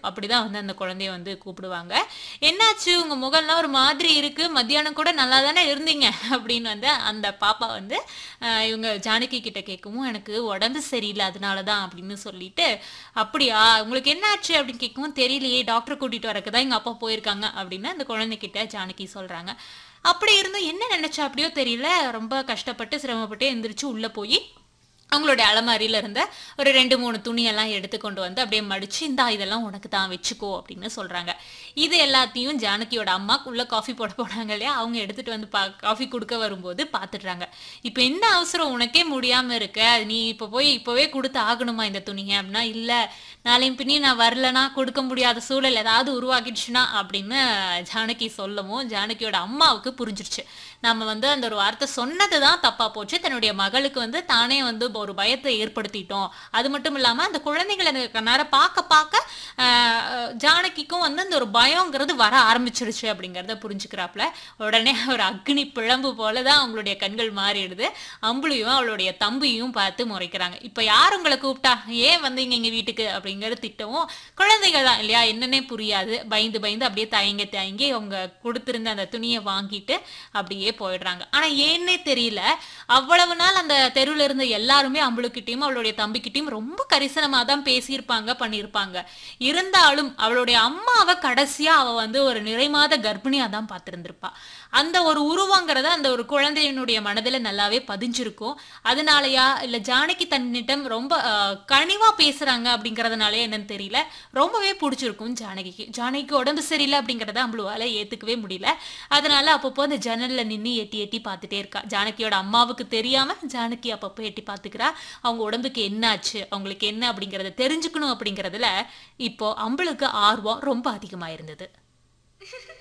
அப்படிதான் வந்து அந்த குழந்தைய வந்து கூப்பிடுவாங்க. "என்னாச்சு உங்க முகம்லாம் ஒரு மாதிரி இருக்கு. மத்தியானம் கூட நல்லா தானே இருந்தீங்க." அப்படின்னு வந்து அந்த பாப்பா வந்து இவங்க ஜானகி கிட்ட கேட்கவும், "எனக்கு உடம்பு சரியில்ல அதனால தான்" அப்படின்னு சொல்லிட்டு, "அப்படியா? உங்களுக்கு என்னாச்சு?" அப்படின்னு கேட்கவும், "தெரியலையே டாக்டர் கூட்டிட்டு வரக்கு தான் எங்க அப்பா போயிருக்காங்க." அப்படின்னு அந்த குழந்தைகிட்ட ஜானகி சொல்றாங்க. அப்படி இருந்தும் என்ன நினைச்சாப்படியோ தெரியல, ரொம்ப கஷ்டப்பட்டு, சிரமப்பட்டு எந்திரிச்சு உள்ள போயி அவங்களுடைய அலமாரியில இருந்த ஒரு 2, 3 துணியெல்லாம் எடுத்து கொண்டு வந்து அப்படியே மடிச்சு, "இந்தா இதெல்லாம் உனக்கு தான் வச்சுக்கோ" அப்படின்னு சொல்றாங்க. இது எல்லாத்தையும் ஜானகியோட அம்மா உள்ள காஃபி போட போனாங்க இல்லையா? அவங்க எடுத்துட்டு வந்து காஃபி குடுக்க வரும்போது பாத்துடுறாங்க. "இப்ப என்ன அவசரம்? உனக்கே முடியாம இருக்க. நீ இப்ப போய் இப்பவே குடுத்து ஆகணுமா இந்த துணிய?" அப்படின்னா, "இல்ல நாளையும் பின்னையும் நான் வரலன்னா கொடுக்க முடியாத சூழல் ஏதாவது உருவாகிடுச்சுன்னா" அப்படின்னு ஜானகி சொல்லவும், ஜானகியோட அம்மாவுக்கு புரிஞ்சிருச்சு. நம்ம வந்து அந்த ஒரு வார்த்தை சொன்னது தான் தப்பா போச்சு. தன்னுடைய மகளுக்கு வந்து தானே வந்து ஒரு பயத்த ஏற்படுத்திட்டோம். அது மட்டும் இல்லாம அந்த குழந்தைகள கண்ணார பாக்க பாக்க அ ஜானகிக்கும் வந்து அந்த ஒரு பயம்ங்கிறது வர ஆரம்பிச்சுருச்சு அப்படிங்கிறத புரிஞ்சுக்கிறாப்ல. உடனே ஒரு அக்னி பிழம்பு போல தான் அவங்களுடைய கண்கள் மாறிடுது. அம்புலியும் அவளுடைய தம்பியும் பார்த்து முறைக்கிறாங்க. "இப்ப யார் உங்கள கூப்பிட்டா? ஏன் வந்தீங்க எங்க வீட்டுக்கு?" அப்படிங்கிறத திட்டவும், குழந்தைங்க தான் இல்லையா? என்னன்னே புரியாது. பயந்து பயந்து அப்படியே தயங்கி தயங்கி அவங்க குடுத்திருந்த அந்த துணிய வாங்கிட்டு அப்படியே போயிடுறாங்க. ஆனா ஏன்னே தெரியல. அவ்வளவு நாள் அந்த தெருவுல இருந்த எல்லாருமே அம்புலுக்கிட்டயும், அவளுடைய தம்பிக்கிட்டயும் ரொம்ப கரிசனமா தான் பேசியிருப்பாங்க, பண்ணியிருப்பாங்க. இருந்தாலும் அவளுடைய அம்மாவ கடைசியா அவ வந்து ஒரு நிறைமாத கர்ப்பிணியா தான் பார்த்திருந்திருப்பா. அந்த ஒரு உருவங்கிறத அந்த ஒரு குழந்தையினுடைய மனதில நல்லாவே பதிஞ்சிருக்கும். அதனாலயா, இல்ல ஜானகி தன்னிடம் ரொம்ப கனிவா பேசுறாங்க அப்படிங்கிறதுனாலயா என்னன்னு தெரியல. ரொம்பவே புடிச்சிருக்கும் ஜானகிக்கு. ஜானகிக்கு உடம்பு சரியில்ல அப்படிங்கிறத அம்புலுவால ஏத்துக்கவே முடியல. அதனால அப்பப்போ அந்த ஜன்னல்ல நின்னு எட்டி எட்டி பார்த்துட்டே இருக்கா. ஜானகியோட அம்மாவுக்கு தெரியாம ஜானகி அப்பப்போ எட்டி பார்த்துக்கிறா. அவங்க உடம்புக்கு என்ன ஆச்சு? அவங்களுக்கு என்ன அப்படிங்கிறத தெரிஞ்சுக்கணும் அப்படிங்கிறதுல இப்போ அம்புலுக்கு ஆர்வம் ரொம்ப அதிகமா இருந்தது.